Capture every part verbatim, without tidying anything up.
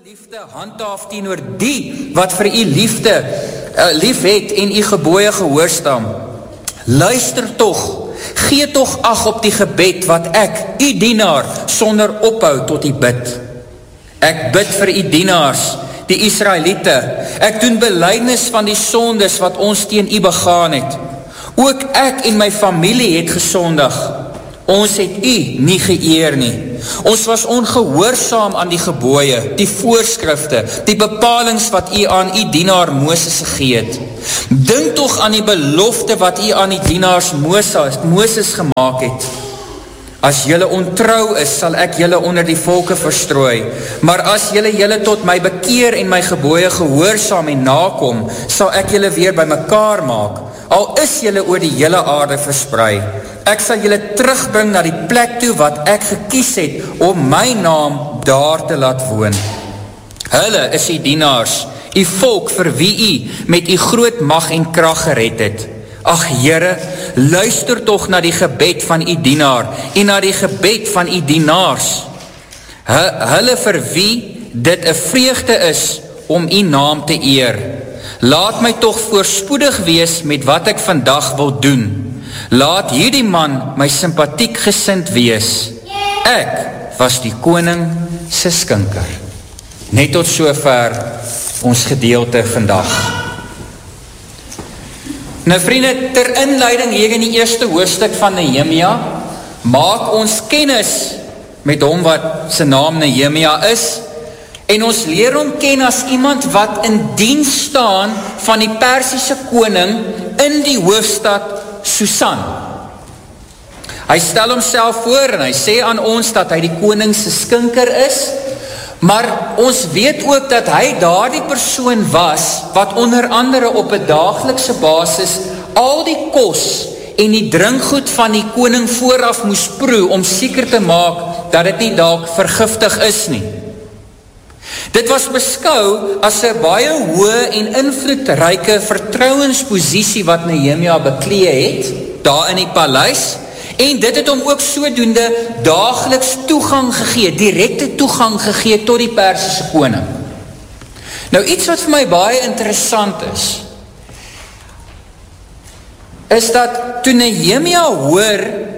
liefde handhaaf teenoor die wat vir u liefde uh, lief het en u gebooie gehoorsaam. Luister tog, gee tog ag op die gebed wat ek, u dienaar, sonder ophou tot u bid. Ek bid vir u dienaars, die Israeliete. Ek doen belydenis van die sondes wat ons teen u begaan het. Ook ek en my familie het gesondig. Ons het u nie geëer nie. Ons was ongehoorsaam aan die gebooie, die voorskrifte, die bepalings wat u aan u dienaar Moses gegee het. Dink tog aan die belofte wat u aan die dienaars Moses, Moses gemaak het. As julle ontrou is, sal ek julle onder die volke verstrooi. Maar as julle julle tot my bekeer en my gebooie gehoorsaam en nakom, sal ek julle weer by mekaar maak. Al is julle oor die hele aarde versprei. Ek sal julle terugbring na die plek toe wat ek gekies het om my naam daar te laat woon. Hulle is die dienaars, die volk vir wie u met u groot mag en krag gered het. Ag Here, luister tog na die gebed van u dienaar en na die gebed van u dienaars. Hulle vir wie dit 'n vreugde is om u naam te eer. Laat my tog voorspoedig wees met wat ek vandag wil doen. Laat hierdie man my sympathiek gesind wees. Ek was die koning se skinker. Net tot sover ons gedeelte vandag. Nou vriende, ter inleiding hier in die eerste hoofstuk van Nehemia, maak ons kennis met hom wat sy naam Nehemia is, en ons leer hom ken as iemand wat in diens staan van die Persiese koning in die hoofstad Susan. Hy stel homself voor en hy sê aan ons dat hy die koning se skinker is, maar ons weet ook dat hy daardie persoon was wat onder andere op 'n daaglikse basis al die kos en die drinkgoed van die koning vooraf moes proe om seker te maak dat dit nie dalk vergiftig is nie. Dit was beskou as 'n baie hoë en invloedryke vertrouensposisie wat Nehemia beklee het, daar in die paleis, en dit het hom ook sodoende daagliks toegang gegee, direkte toegang gegee tot die Persiese koning. Nou iets wat vir my baie interessant is, is dat toe Nehemia hoor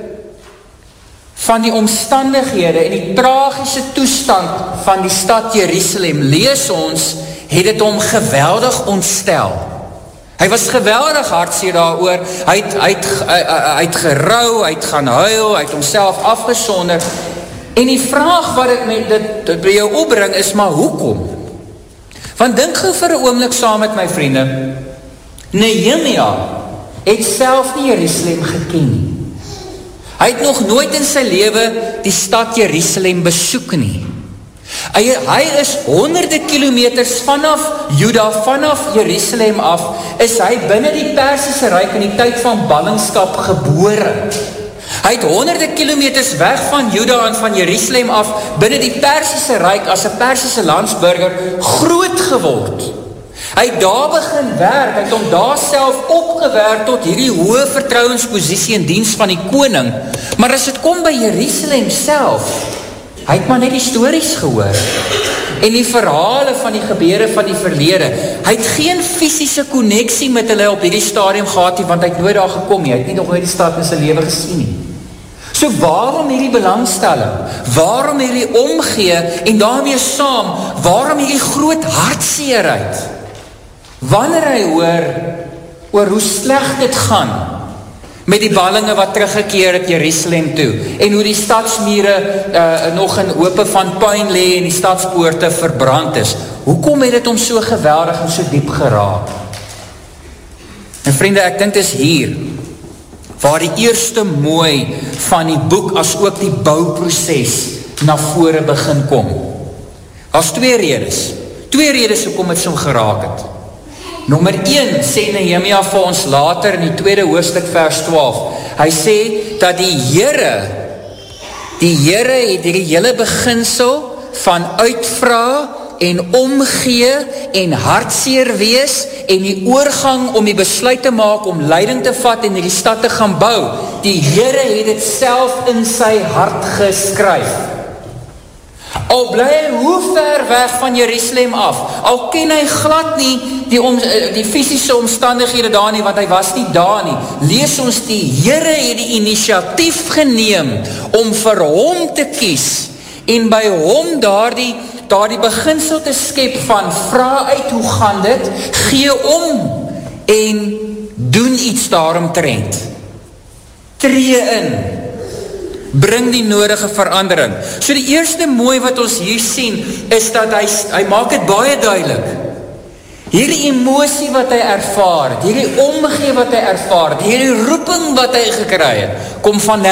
van die omstandighede en die tragiese toestand van die stad Jerusalem, lees ons, het dit hom geweldig ontstel. Hy was geweldig hartseer daaroor, hy het, hy het, hy, hy het gerou, hy het gaan huil, hy het homself afgesonder, en die vraag wat dit, met, dit, dit by jou opbring is, maar hoekom? Want dink gou vir 'n oomblik saam met my vriende, Nehemia het self nie Jerusalem geken nie. Hy het nog nooit in sy lewe die stad Jerusalem besoek nie. Hy, hy is honderde kilometers vanaf Juda, vanaf Jerusalem af, is hy binne die Persiese ryk in die tyd van ballingskap gebore. Hy het honderde kilometers weg van Juda en van Jerusalem af, binne die Persiese ryk as 'n Persiese landsburger groot geword. Hy het daar begin werk, hy het hom daar self opgewerk tot hierdie hoë vertrouensposisie in diens van die koning. Maar as dit kom by Jerusalem self, hy het maar net die stories gehoor en die verhale van die gebeure van die verlede. Hy het geen fisiese konneksie met hulle op hierdie stadium gehad nie, want hy het nooit daar gekom nie. Hy het nie nog nooit die stad in sy lewe gesien nie. So waarom hierdie belangstelling? Waarom hierdie omgee en daarmee saam, waarom hierdie groot hartseerheid? Wanneer hy hoor oor hoe sleg dit gaan met die ballinge wat teruggekeer het Jerusalem toe, en hoe die stadsmure uh, nog in hope van puin lê en die stadspoorte verbrand is. Hoekom het dit hom so geweldig en so diep geraak? En vriende, ek dink dit is hier waar die eerste mooi van die boek as ook die bouproses na vore begin kom. Daar's twee redes. Twee redes hoekom dit so geraak het. Nommer een sê Nehemia vir ons later in die tweede hoofstuk vers twaalf. Hy sê dat die Here, die Here het die hele beginsel van uitvra en omgee en hartseer wees en die oorgang om die besluit te maak om leiding te vat en die stad te gaan bou. Die Here het dit self in sy hart geskryf. Al bly hy hoe ver weg van Jerusalem af, al ken hy glad nie die, om, die fisiese omstandighede daar nie, want hy was nie daar nie. Lees ons, die Here het die initiatief geneem om vir hom te kies en by hom daar die, daar die beginsel te skep van vra uit hoe gaan dit, gee om en doen iets daaromtrent. Tree in, bring die nodige verandering. So die eerste mooi wat ons hier sien, is dat hy, hy maak het baie duidelik. Hierdie emosie wat hy ervaar, hierdie omgee wat hy ervaar, hierdie roeping wat hy gekry het, kom van